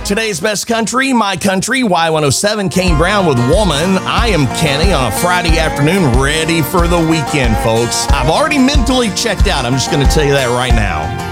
Today's best country, My Country, Y107, Kane Brown with Woman. I am Kenny on a Friday afternoon, ready for the weekend, folks. I've already mentally checked out. I'm just going to tell you that right now.